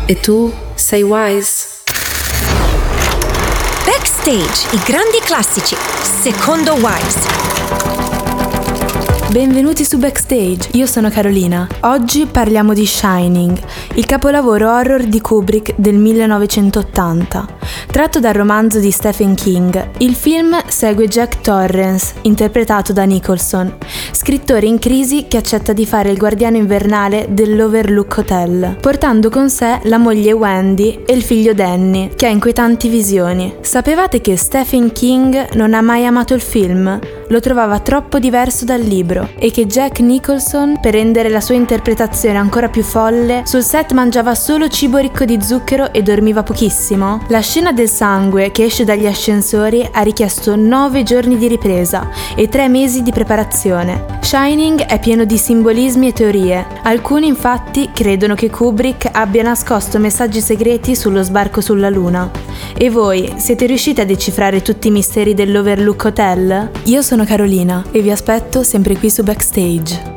E tu sei Wise. Backstage, i grandi classici, secondo Wise. Benvenuti su Backstage, io sono Carolina. Oggi parliamo di Shining, il capolavoro horror di Kubrick del 1980. Tratto dal romanzo di Stephen King, il film segue Jack Torrance, interpretato da Nicholson, scrittore in crisi che accetta di fare il guardiano invernale dell'Overlook Hotel, portando con sé la moglie Wendy e il figlio Danny, che ha inquietanti visioni. Sapevate che Stephen King non ha mai amato il film? Lo trovava troppo diverso dal libro e che Jack Nicholson, per rendere la sua interpretazione ancora più folle, sul set mangiava solo cibo ricco di zucchero e dormiva pochissimo? La scena del sangue che esce dagli ascensori ha richiesto 9 giorni di ripresa e 3 mesi di preparazione. Shining è pieno di simbolismi e teorie. Alcuni infatti credono che Kubrick abbia nascosto messaggi segreti sullo sbarco sulla Luna. E voi, siete riusciti a decifrare tutti i misteri dell'Overlook Hotel? Io sono Carolina e vi aspetto sempre qui su Backstage.